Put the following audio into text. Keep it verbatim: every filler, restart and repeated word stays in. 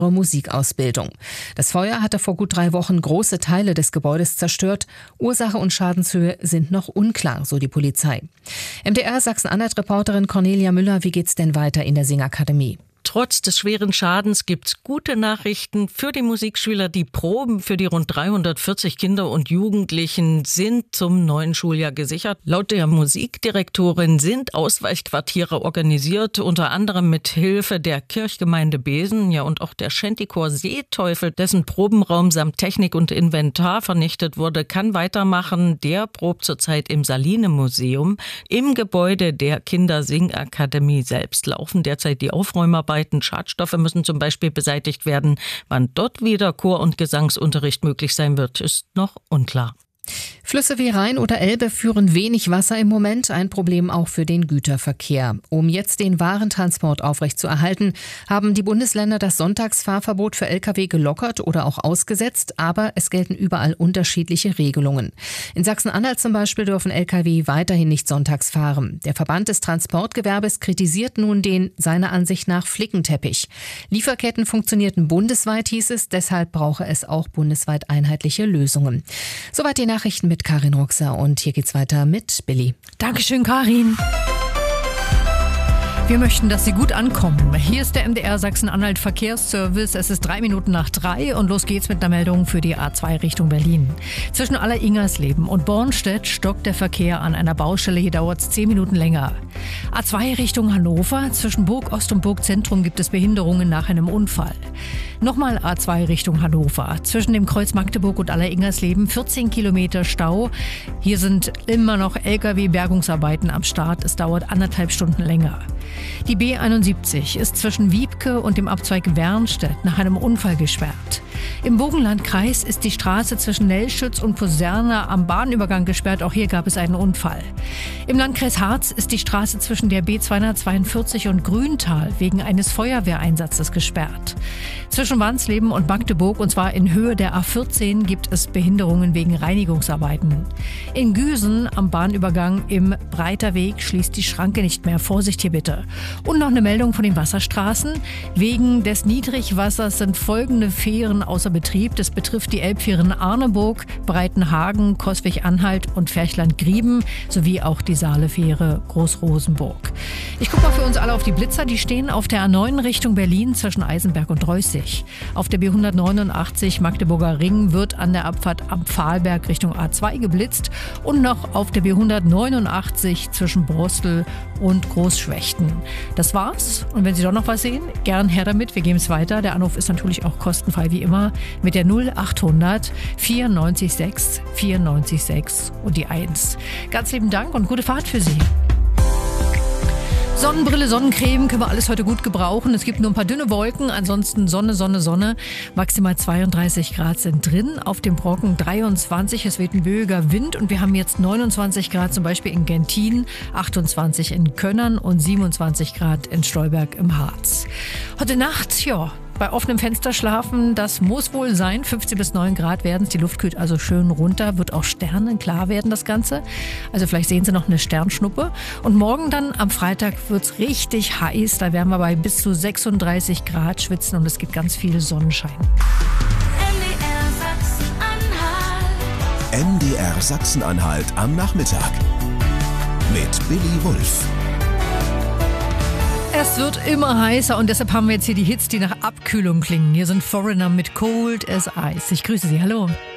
Musikausbildung. Das Feuer hatte vor gut drei Wochen große Teile des Gebäudes zerstört. Ursache und Schadenshöhe sind noch unklar, so die Polizei. M D R Sachsen-Anhalt-Reporterin Cornelia Müller, wie geht's denn weiter in der Singakademie? Trotz des schweren Schadens gibt's gute Nachrichten für die Musikschüler. Die Proben für die rund dreihundertvierzig Kinder und Jugendlichen sind zum neuen Schuljahr gesichert. Laut der Musikdirektorin sind Ausweichquartiere organisiert, unter anderem mit Hilfe der Kirchgemeinde Besen, ja und auch der Shantychor Seeteufel, dessen Probenraum samt Technik und Inventar vernichtet wurde, kann weitermachen. Der probt zurzeit im Saline-Museum. Im Gebäude der Kindersingakademie selbst laufen derzeit die Aufräumarbeiten. Schadstoffe müssen zum Beispiel beseitigt werden. Wann dort wieder Chor- und Gesangsunterricht möglich sein wird, ist noch unklar. Flüsse wie Rhein oder Elbe führen wenig Wasser im Moment, ein Problem auch für den Güterverkehr. Um jetzt den Warentransport aufrechtzuerhalten, haben die Bundesländer das Sonntagsfahrverbot für L K W gelockert oder auch ausgesetzt, aber es gelten überall unterschiedliche Regelungen. In Sachsen-Anhalt zum Beispiel dürfen L K W weiterhin nicht sonntags fahren. Der Verband des Transportgewerbes kritisiert nun den, seiner Ansicht nach, Flickenteppich. Lieferketten funktionierten bundesweit, hieß es, deshalb brauche es auch bundesweit einheitliche Lösungen. Soweit die Nachrichten mit Karin Ruxer und hier geht's weiter mit Billy. Dankeschön, Karin. Wir möchten, dass Sie gut ankommen. Hier ist der M D R Sachsen-Anhalt Verkehrsservice. Es ist drei Minuten nach drei und los geht's mit einer Meldung für die A zwei Richtung Berlin. Zwischen Aller-Ingersleben und Bornstedt stockt der Verkehr an einer Baustelle. Hier dauert es zehn Minuten länger. A zwei Richtung Hannover. Zwischen Burg Ost und Burg Zentrum gibt es Behinderungen nach einem Unfall. Nochmal A zwei Richtung Hannover. Zwischen dem Kreuz Magdeburg und Aller-Ingersleben vierzehn Kilometer Stau. Hier sind immer noch L K W-Bergungsarbeiten am Start. Es dauert anderthalb Stunden länger. Die B einundsiebzig ist zwischen Wiebke und dem Abzweig Wernstedt nach einem Unfall gesperrt. Im Burgenlandkreis ist die Straße zwischen Nellschütz und Poserna am Bahnübergang gesperrt. Auch hier gab es einen Unfall. Im Landkreis Harz ist die Straße zwischen der B zweihundertzweiundvierzig und Grüntal wegen eines Feuerwehreinsatzes gesperrt. Zwischen Wansleben und Magdeburg, und zwar in Höhe der A vierzehn, gibt es Behinderungen wegen Reinigungsarbeiten. In Güsen am Bahnübergang im Breiterweg schließt die Schranke nicht mehr. Vorsicht hier bitte. Und noch eine Meldung von den Wasserstraßen. Wegen des Niedrigwassers sind folgende Fähren außer Betrieb. Das betrifft die Elbfähren Arneburg, Breitenhagen, Coswig-Anhalt und Ferchland-Grieben sowie auch die Saalefähre Großrosenburg. Ich gucke mal für uns alle auf die Blitzer. Die stehen auf der A neun Richtung Berlin zwischen Eisenberg und Reußig. Auf der B hundertneunundachtzig Magdeburger Ring wird an der Abfahrt am Pfahlberg Richtung A zwei geblitzt und noch auf der B hundertneunundachtzig zwischen Borstel und Großschwächten. Das war's. Und wenn Sie doch noch was sehen, gern her damit. Wir geben es weiter. Der Anruf ist natürlich auch kostenfrei wie immer mit der null achthundert vierundneunzig sechs vierundneunzig sechs und die eins. Ganz lieben Dank und gute Fahrt für Sie. Sonnenbrille, Sonnencreme können wir alles heute gut gebrauchen. Es gibt nur ein paar dünne Wolken, ansonsten Sonne, Sonne, Sonne. Maximal zweiunddreißig Grad sind drin, auf dem Brocken dreiundzwanzig. Es weht ein böiger Wind und wir haben jetzt neunundzwanzig Grad zum Beispiel in Gentin, achtundzwanzig in Könnern und siebenundzwanzig Grad in Stolberg im Harz. Heute Nacht, ja, bei offenem Fenster schlafen, das muss wohl sein. fünfzehn bis neun Grad werden es. Die Luft kühlt also schön runter. Wird auch sternenklar werden, das Ganze. Also vielleicht sehen Sie noch eine Sternschnuppe. Und morgen dann am Freitag wird es richtig heiß. Da werden wir bei bis zu sechsunddreißig Grad schwitzen und es gibt ganz viel Sonnenschein. M D R Sachsen-Anhalt am Nachmittag. Mit Billy Wulff. Es wird immer heißer und deshalb haben wir jetzt hier die Hits, die nach Abkühlung klingen. Hier sind Foreigner mit Cold as Ice. Ich grüße Sie, hallo.